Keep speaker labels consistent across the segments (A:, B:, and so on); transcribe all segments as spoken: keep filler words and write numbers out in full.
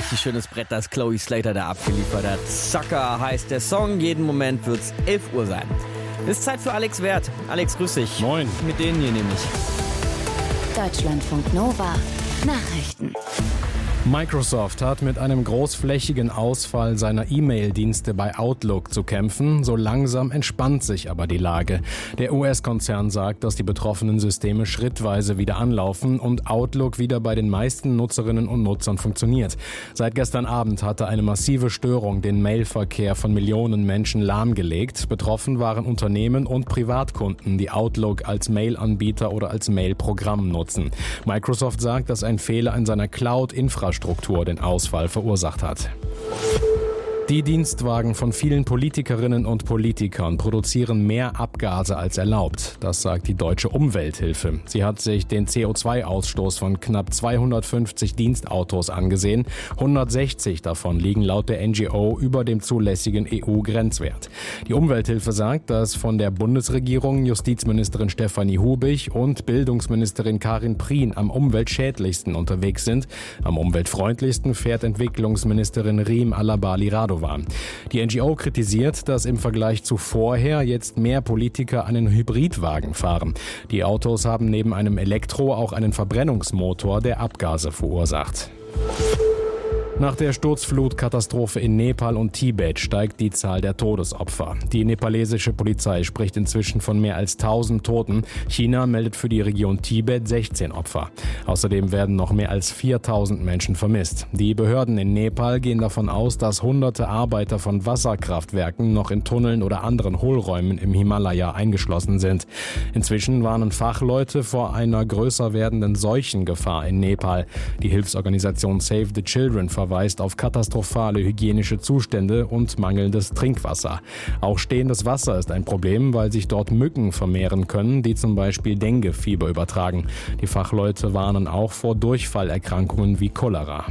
A: richtig schönes Brett, das Chloe Slater da abgeliefert hat. Sucker heißt der Song. Jeden Moment wird's elf Uhr sein. Ist Zeit für Alex Wert. Alex, grüß dich.
B: Moin.
A: Mit denen hier nämlich.
C: Deutschlandfunk Nova Nachrichten.
B: Microsoft hat mit einem großflächigen Ausfall seiner E-Mail-Dienste bei Outlook zu kämpfen. So langsam entspannt sich aber die Lage. Der U S-Konzern sagt, dass die betroffenen Systeme schrittweise wieder anlaufen und Outlook wieder bei den meisten Nutzerinnen und Nutzern funktioniert. Seit gestern Abend hatte eine massive Störung den Mailverkehr von Millionen Menschen lahmgelegt. Betroffen waren Unternehmen und Privatkunden, die Outlook als Mail-Anbieter oder als Mail-Programm nutzen. Microsoft sagt, dass ein Fehler in seiner Cloud-Infrastruktur Struktur den Ausfall verursacht hat. Die Dienstwagen von vielen Politikerinnen und Politikern produzieren mehr Abgase als erlaubt. Das sagt die Deutsche Umwelthilfe. Sie hat sich den C O zwei Ausstoß von knapp zweihundertfünfzig Dienstautos angesehen. hundertsechzig davon liegen laut der N G O über dem zulässigen E U-Grenzwert. Die Umwelthilfe sagt, dass von der Bundesregierung Justizministerin Stefanie Hubig und Bildungsministerin Karin Prien am umweltschädlichsten unterwegs sind. Am umweltfreundlichsten fährt Entwicklungsministerin Riem Alabali Radovan. Die N G O kritisiert, dass im Vergleich zu vorher jetzt mehr Politiker einen Hybridwagen fahren. Die Autos haben neben einem Elektro auch einen Verbrennungsmotor, der Abgase verursacht. Nach der Sturzflutkatastrophe in Nepal und Tibet steigt die Zahl der Todesopfer. Die nepalesische Polizei spricht inzwischen von mehr als tausend Toten. China meldet für die Region Tibet sechzehn Opfer. Außerdem werden noch mehr als viertausend Menschen vermisst. Die Behörden in Nepal gehen davon aus, dass hunderte Arbeiter von Wasserkraftwerken noch in Tunneln oder anderen Hohlräumen im Himalaya eingeschlossen sind. Inzwischen warnen Fachleute vor einer größer werdenden Seuchengefahr in Nepal. Die Hilfsorganisation Save the Children verweist auf katastrophale hygienische Zustände und mangelndes Trinkwasser. Auch stehendes Wasser ist ein Problem, weil sich dort Mücken vermehren können, die zum Beispiel Dengue-Fieber übertragen. Die Fachleute warnen auch vor Durchfallerkrankungen wie Cholera.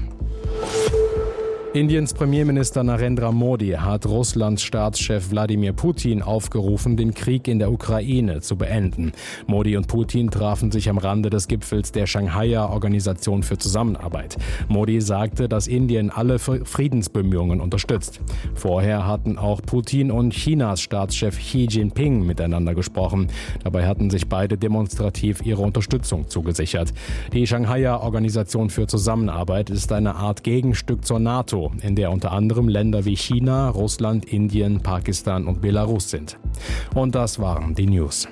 B: Indiens Premierminister Narendra Modi hat Russlands Staatschef Wladimir Putin aufgerufen, den Krieg in der Ukraine zu beenden. Modi und Putin trafen sich am Rande des Gipfels der Shanghaier Organisation für Zusammenarbeit. Modi sagte, dass Indien alle Friedensbemühungen unterstützt. Vorher hatten auch Putin und Chinas Staatschef Xi Jinping miteinander gesprochen. Dabei hatten sich beide demonstrativ ihre Unterstützung zugesichert. Die Shanghaier Organisation für Zusammenarbeit ist eine Art Gegenstück zur NATO, in der unter anderem Länder wie China, Russland, Indien, Pakistan und Belarus sind. Und das waren die News.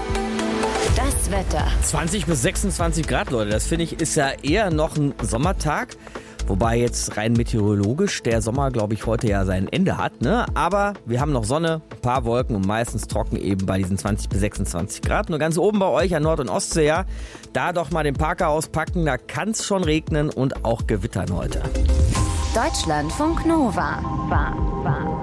C: Das Wetter.
A: zwanzig bis sechsundzwanzig Grad, Leute. Das finde ich ist ja eher noch ein Sommertag. Wobei jetzt rein meteorologisch der Sommer, glaube ich, heute ja sein Ende hat, ne? Aber wir haben noch Sonne, ein paar Wolken und meistens trocken eben bei diesen zwanzig bis sechsundzwanzig Grad. Nur ganz oben bei euch an Nord- und Ostsee, ja, da doch mal den Parker auspacken, da kann es schon regnen und auch gewittern heute.
C: Deutschlandfunk Nova. War, war.